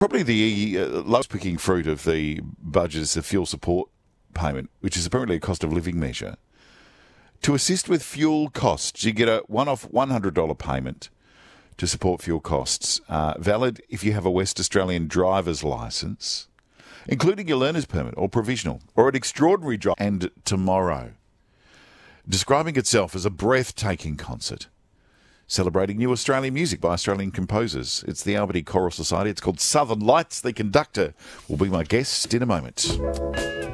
Probably the lowest picking fruit of the budget is the fuel support payment, which is apparently a cost of living measure. To assist with fuel costs, you get a one-off $100 payment to support fuel costs, valid if you have a West Australian driver's licence, including your learner's permit or provisional, or an extraordinary job. And tomorrow, describing itself as a breathtaking concert, celebrating new Australian music by Australian composers. It's the Albany Choral Society. It's called Southern Lights. The conductor will be my guest in a moment.